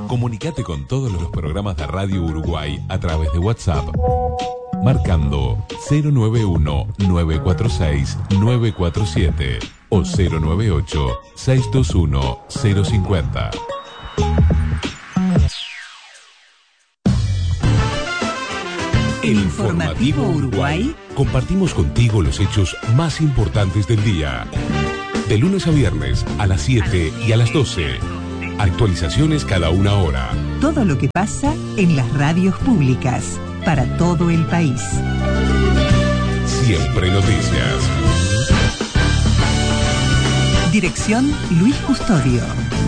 Comunicate con todos los programas de Radio Uruguay a través de WhatsApp, marcando 091-946-947 o 098-621-050. El Informativo Uruguay. Compartimos contigo los hechos más importantes del día. De lunes a viernes a las 7 y a las 12. Actualizaciones cada una hora. Todo lo que pasa en las radios públicas para todo el país. Siempre noticias. Dirección Luis Custodio.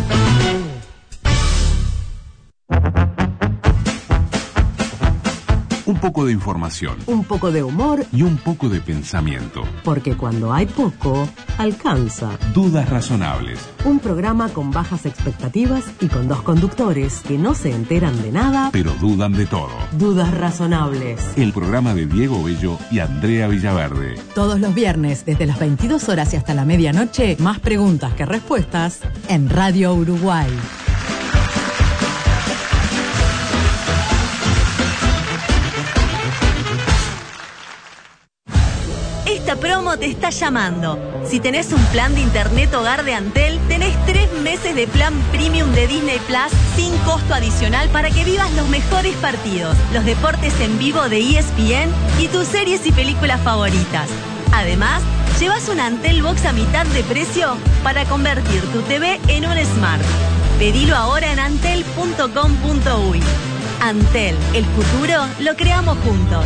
Un poco de información. Un poco de humor. Y un poco de pensamiento. Porque cuando hay poco, alcanza. Dudas razonables. Un programa con bajas expectativas y con dos conductores que no se enteran de nada, pero dudan de todo. Dudas razonables. El programa de Diego Bello y Andrea Villaverde. Todos los viernes, desde las 22 horas y hasta la medianoche, más preguntas que respuestas en Radio Uruguay. Esta promo te está llamando. Si tenés un plan de internet hogar de Antel, tenés 3 meses de plan premium de Disney Plus sin costo adicional para que vivas los mejores partidos, los deportes en vivo de ESPN y tus series y películas favoritas. Además, llevas una Antel Box a mitad de precio para convertir tu TV en un Smart. Pedilo ahora en antel.com.uy. Antel, el futuro lo creamos juntos.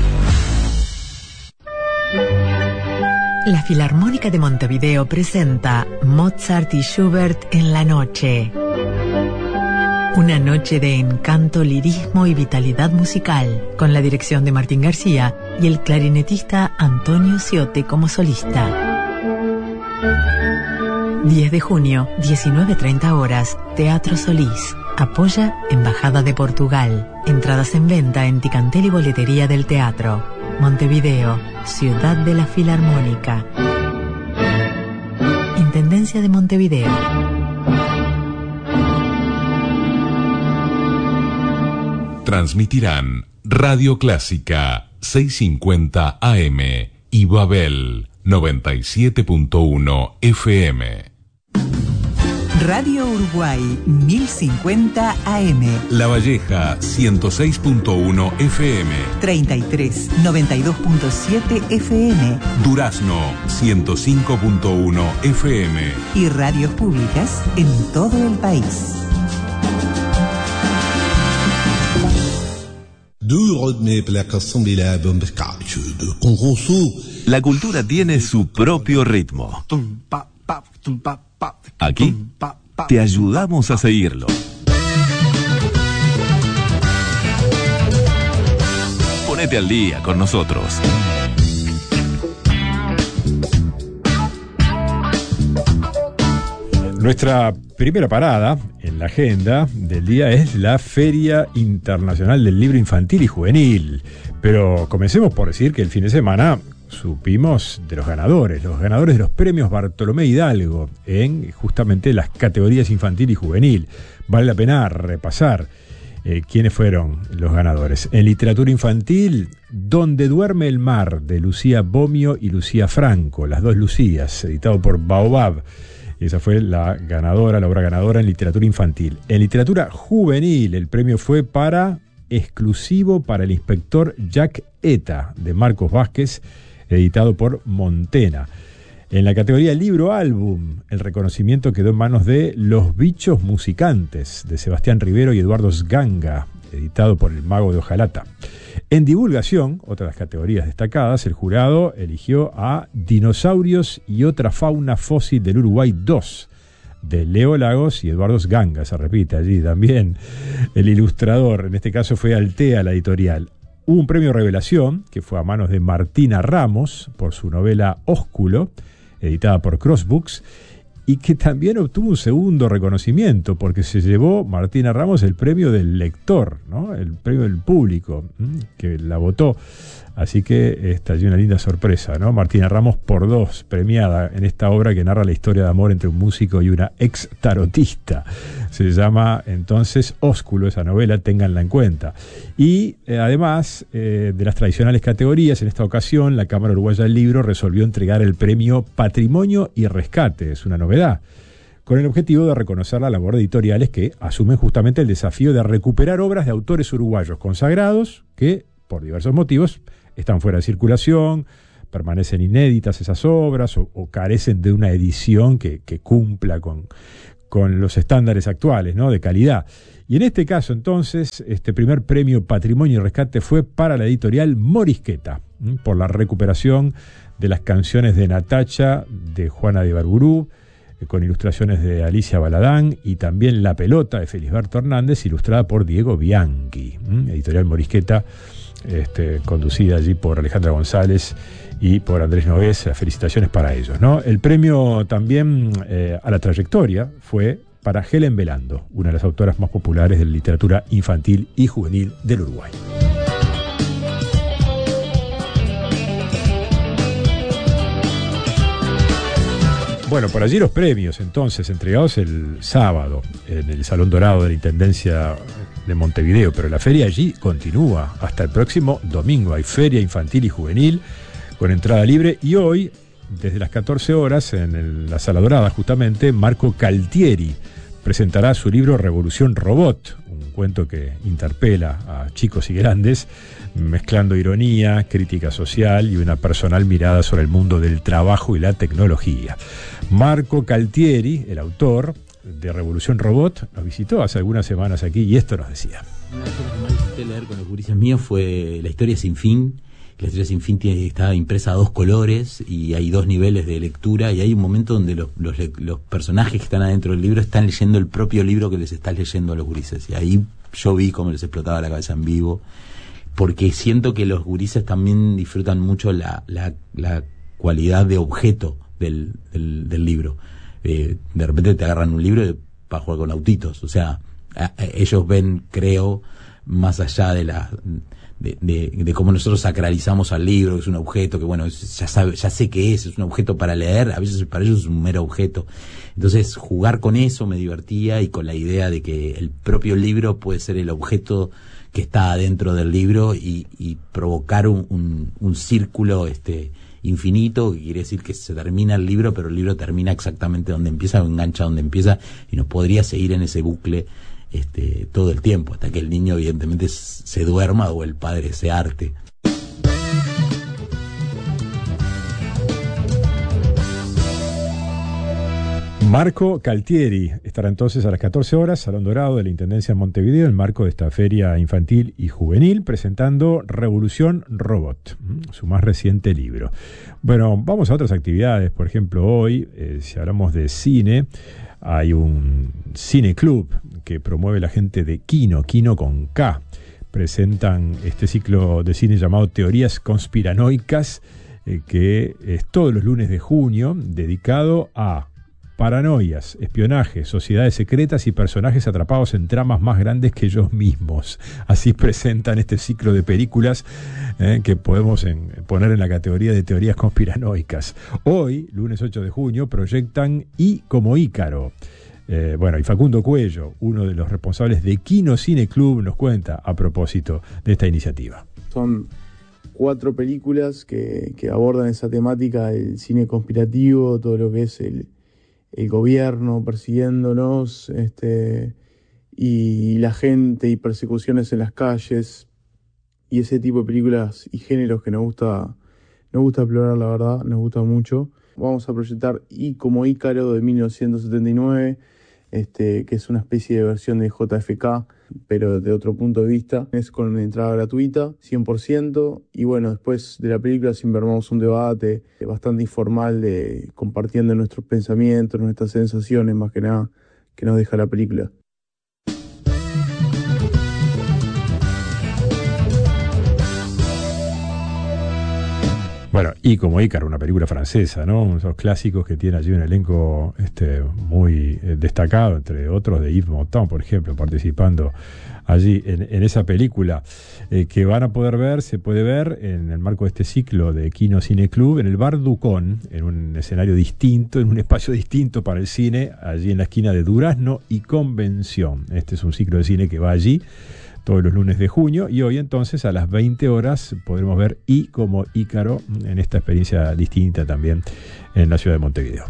La Filarmónica de Montevideo presenta Mozart y Schubert en la noche. Una noche de encanto, lirismo y vitalidad musical, con la dirección de Martín García y el clarinetista Antonio Ciote como solista. 10 de junio, 19:30 horas, Teatro Solís. Apoya Embajada de Portugal. Entradas en venta en Ticantel y Boletería del Teatro. Montevideo, Ciudad de la Filarmónica. Intendencia de Montevideo. Transmitirán Radio Clásica 650 AM y Babel 97.1 FM. Radio Uruguay 1050 AM. La Valleja 106.1 FM. 33 92.7 FM. Durazno 105.1 FM. Y radios públicas en todo el país. La cultura tiene su propio ritmo. Aquí te ayudamos a seguirlo. Ponete al día con nosotros. Nuestra primera parada en la agenda del día es la Feria Internacional del Libro Infantil y Juvenil. Pero comencemos por decir que el fin de semana supimos de los ganadores de los premios Bartolomé Hidalgo en justamente las categorías infantil y juvenil. Vale la pena repasar quiénes fueron los ganadores. En literatura infantil, Donde duerme el mar, de Lucía Bomio y Lucía Franco, las dos Lucías, editado por Baobab. Esa fue la obra ganadora en literatura infantil. En literatura juvenil, el premio fue exclusivo para el inspector Jack Eta, de Marcos Vázquez, editado por Montena. En la categoría libro álbum, el reconocimiento quedó en manos de Los bichos musicantes, de Sebastián Rivero y Eduardo Sganga, editado por El Mago de Ojalata. En divulgación, otra de las categorías destacadas, el jurado eligió a Dinosaurios y otra fauna fósil del Uruguay 2, de Leo Lagos y Eduardo Sganga. Se repite allí también el ilustrador, en este caso fue Altea la editorial. Hubo un premio Revelación, que fue a manos de Martina Ramos, por su novela Ósculo, editada por Crossbooks, y que también obtuvo un segundo reconocimiento, porque se llevó Martina Ramos el premio del lector, ¿no? El premio del público, que la votó. Así que esta es una linda sorpresa, ¿no? Martina Ramos por 2, premiada en esta obra que narra la historia de amor entre un músico y una ex tarotista. Se llama entonces Ósculo, esa novela, ténganla en cuenta. Y además de las tradicionales categorías, en esta ocasión la Cámara Uruguaya del Libro resolvió entregar el premio Patrimonio y Rescate, es una novedad, con el objetivo de reconocer la labor de editoriales que asumen justamente el desafío de recuperar obras de autores uruguayos consagrados que, por diversos motivos, están fuera de circulación, permanecen inéditas esas obras o carecen de una edición que cumpla con los estándares actuales, ¿no?, de calidad. Y en este caso, entonces, este primer premio Patrimonio y Rescate fue para la editorial Morisqueta, por la recuperación de las canciones de Natacha, de Juana de Ibarburú, con ilustraciones de Alicia Baladán, y también La Pelota, de Felisberto Hernández, ilustrada por Diego Bianchi. Editorial Morisqueta, conducida allí por Alejandra González y por Andrés Nogués. Las felicitaciones para ellos, ¿no? El premio también a la trayectoria fue para Helen Velando, una de las autoras más populares de la literatura infantil y juvenil del Uruguay. Bueno, por allí los premios, entonces, entregados el sábado en el Salón Dorado de la Intendencia de Montevideo, pero la feria allí continúa hasta el próximo domingo. Hay feria infantil y juvenil con entrada libre, y hoy, desde las 14 horas, en la Sala Dorada, justamente, Marco Caltieri presentará su libro Revolución Robot, un cuento que interpela a chicos y grandes, mezclando ironía, crítica social y una personal mirada sobre el mundo del trabajo y la tecnología. Marco Caltieri, el autor de Revolución Robot, nos visitó hace algunas semanas aquí y esto nos decía. Una de las cosas que más disfruté leer con los gurises míos fue La Historia Sin Fin. La Historia Sin Fin está impresa a 2 colores y hay 2 niveles de lectura, y hay un momento donde los personajes que están adentro del libro están leyendo el propio libro que les está leyendo a los gurises, y ahí yo vi cómo les explotaba la cabeza en vivo, porque siento que los gurises también disfrutan mucho la cualidad de objeto del libro. De repente te agarran un libro para jugar con autitos, o sea, ellos ven, creo, más allá de cómo nosotros sacralizamos al libro, que es un objeto que, bueno, ya sé que es un objeto para leer, a veces para ellos es un mero objeto. Entonces, jugar con eso me divertía, y con la idea de que el propio libro puede ser el objeto que está adentro del libro y provocar un círculo infinito, que quiere decir que se termina el libro, pero el libro termina exactamente donde empieza, o engancha donde empieza, y nos podría seguir en ese bucle todo el tiempo, hasta que el niño evidentemente se duerma o el padre se harte. Marco Caltieri estará entonces a las 14 horas, Salón Dorado de la Intendencia de Montevideo, en el marco de esta feria infantil y juvenil, presentando Revolución Robot, su más reciente libro. Bueno, vamos a otras actividades. Por ejemplo, hoy, si hablamos de cine, hay un cine club que promueve la gente de Kino con K. Presentan este ciclo de cine llamado Teorías Conspiranoicas, que es todos los lunes de junio, dedicado a paranoias, espionaje, sociedades secretas y personajes atrapados en tramas más grandes que ellos mismos. Así presentan este ciclo de películas que podemos poner en la categoría de teorías conspiranoicas. Hoy, lunes 8 de junio, proyectan I como Ícaro. Y Facundo Cuello, uno de los responsables de Kino Cine Club, nos cuenta a propósito de esta iniciativa. Son 4 películas que abordan esa temática del cine conspirativo, todo lo que es el gobierno persiguiéndonos, y la gente y persecuciones en las calles, y ese tipo de películas y géneros que nos gusta explorar, la verdad, nos gusta mucho. Vamos a proyectar I como Ícaro de 1979, que es una especie de versión de JFK, pero de otro punto de vista. Es con entrada gratuita, 100%, y bueno, después de la película siempre armamos un debate bastante informal, compartiendo nuestros pensamientos, nuestras sensaciones, más que nada, que nos deja la película. Bueno, y como Ícaro, una película francesa, ¿no? Uno de esos clásicos que tiene allí un elenco muy destacado, entre otros de Yves Montand, por ejemplo, participando allí en esa película, que van a poder ver, se puede ver en el marco de este ciclo de Kino Cine Club, en el Bar Ducón, en un escenario distinto, en un espacio distinto para el cine, allí en la esquina de Durazno y Convención. Este es un ciclo de cine que va allí todos los lunes de junio, y hoy entonces a las 20 horas podremos ver I como Ícaro en esta experiencia distinta también en la ciudad de Montevideo.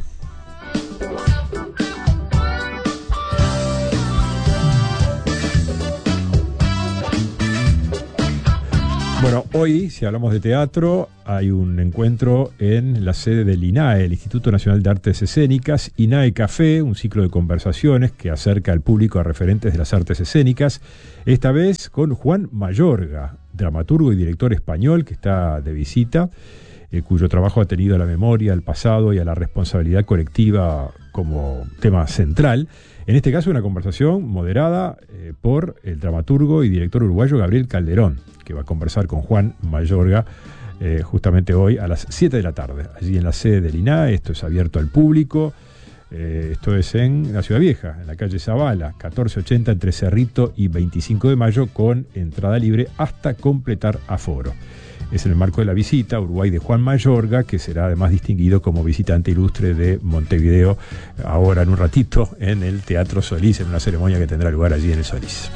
Bueno, hoy, si hablamos de teatro, hay un encuentro en la sede del INAE, el Instituto Nacional de Artes Escénicas, INAE Café, un ciclo de conversaciones que acerca al público a referentes de las artes escénicas, esta vez con Juan Mayorga, dramaturgo y director español que está de visita, cuyo trabajo ha tenido a la memoria, al pasado y a la responsabilidad colectiva como tema central. En este caso, una conversación moderada por el dramaturgo y director uruguayo Gabriel Calderón, que va a conversar con Juan Mayorga justamente hoy a las 7 de la tarde, allí en la sede del INAE. Esto es abierto al público. Esto es en la Ciudad Vieja, en la calle Zavala, 1480 entre Cerrito y 25 de Mayo, con entrada libre hasta completar aforo. Es en el marco de la visita a Uruguay de Juan Mayorga, que será además distinguido como visitante ilustre de Montevideo, ahora en un ratito en el Teatro Solís, en una ceremonia que tendrá lugar allí en el Solís.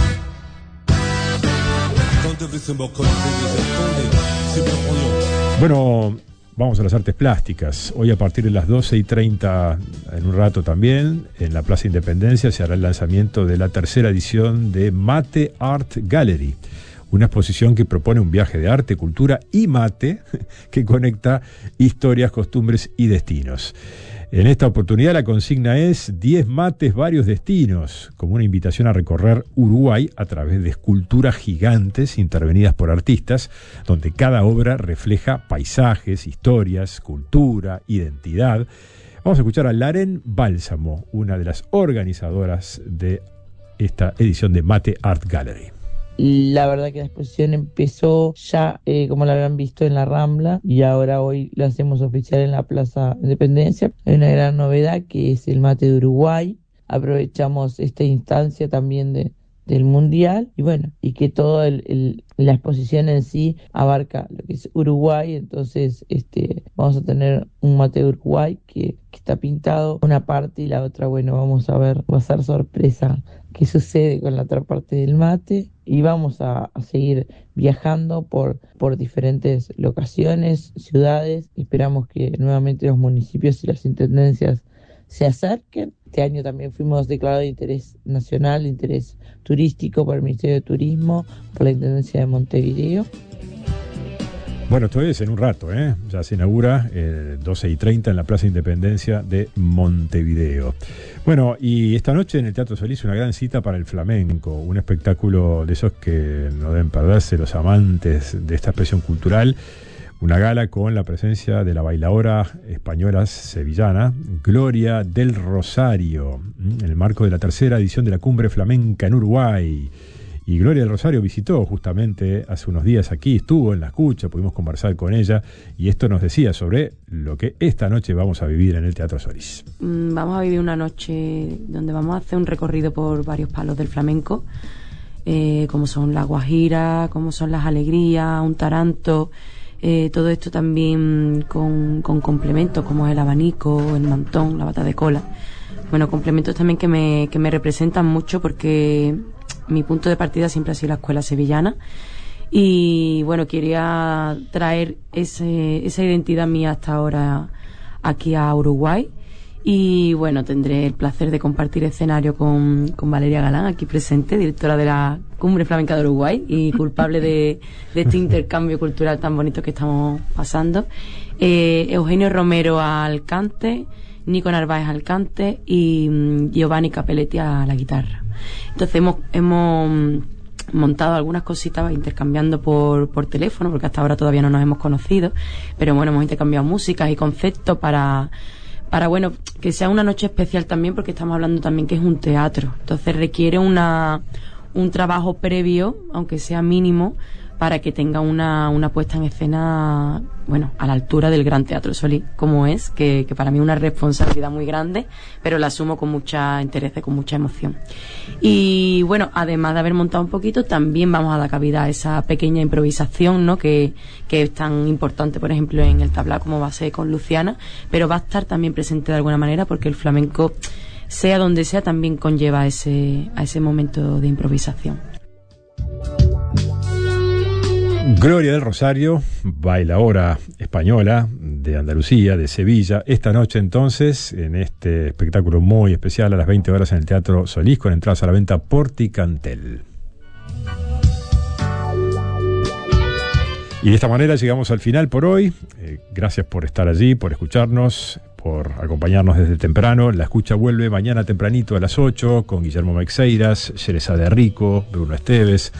Bueno, vamos a las artes plásticas. Hoy a partir de las 12:30, en un rato también, en la Plaza Independencia se hará el lanzamiento de la tercera edición de Mate Art Gallery, una exposición que propone un viaje de arte, cultura y mate que conecta historias, costumbres y destinos. En esta oportunidad la consigna es 10 mates, varios destinos, como una invitación a recorrer Uruguay a través de esculturas gigantes intervenidas por artistas, donde cada obra refleja paisajes, historias, cultura, identidad. Vamos a escuchar a Laren Bálsamo, una de las organizadoras de esta edición de Mate Art Gallery. La verdad que la exposición empezó ya, como la habrán visto, en la Rambla, y ahora hoy la hacemos oficial en la Plaza Independencia. Hay una gran novedad que es el mate de Uruguay. Aprovechamos esta instancia también del Mundial, y bueno, y que toda la exposición en sí abarca lo que es Uruguay. Entonces vamos a tener un mate de Uruguay que está pintado una parte, y la otra, bueno, vamos a ver, va a ser sorpresa qué sucede con la otra parte del mate. Y vamos a seguir viajando por diferentes locaciones, ciudades. Esperamos que nuevamente los municipios y las intendencias se acerquen. Este año también fuimos declarados de interés nacional, de interés turístico por el Ministerio de Turismo, por la Intendencia de Montevideo. Bueno, esto es en un rato, ya se inaugura 12:30 en la Plaza Independencia de Montevideo. Bueno, y esta noche en el Teatro Solís una gran cita para el flamenco, un espectáculo de esos que no deben perderse los amantes de esta expresión cultural. Una gala con la presencia de la bailaora española sevillana Gloria del Rosario, en el marco de la tercera edición de la Cumbre Flamenca en Uruguay. Y Gloria del Rosario visitó justamente hace unos días aquí, estuvo en la escucha, pudimos conversar con ella, y esto nos decía sobre lo que esta noche vamos a vivir en el Teatro Solís. Vamos a vivir una noche donde vamos a hacer un recorrido por varios palos del flamenco, como son la guajira, como son las alegrías, un taranto, todo esto también con complementos como el abanico, el mantón, la bata de cola. Bueno, complementos también que me representan mucho, porque mi punto de partida siempre ha sido la escuela sevillana, y bueno, quería traer esa identidad mía hasta ahora aquí a Uruguay. Y bueno, tendré el placer de compartir escenario con Valeria Galán, aquí presente, directora de la Cumbre Flamenca de Uruguay y culpable de este intercambio cultural tan bonito que estamos pasando. Eugenio Romero al cante, Nico Narváez al cante y Giovanni Capelletti a la guitarra. Entonces hemos montado algunas cositas intercambiando por teléfono, porque hasta ahora todavía no nos hemos conocido, pero bueno, hemos intercambiado músicas y conceptos para bueno, que sea una noche especial también, porque estamos hablando también que es un teatro, entonces requiere un trabajo previo, aunque sea mínimo, para que tenga una puesta en escena, bueno, a la altura del Gran Teatro Solís, como es, que para mí es una responsabilidad muy grande, pero la asumo con mucha interés, con mucha emoción. Y bueno, además de haber montado un poquito, también vamos a dar cabida a esa pequeña improvisación, ¿no?, que es tan importante, por ejemplo, en el tablao, como va a ser con Luciana, pero va a estar también presente de alguna manera, porque el flamenco, sea donde sea, también conlleva a ese momento de improvisación. Gloria del Rosario, bailaora española de Andalucía, de Sevilla, esta noche entonces en este espectáculo muy especial a las 20 horas en el Teatro Solís, con entradas a la venta por Ticantel. Y de esta manera llegamos al final por hoy. Gracias por estar allí, por escucharnos, por acompañarnos desde temprano. La escucha vuelve mañana tempranito a las 8 con Guillermo Meixeiras, Yeresa de Rico, Bruno Esteves,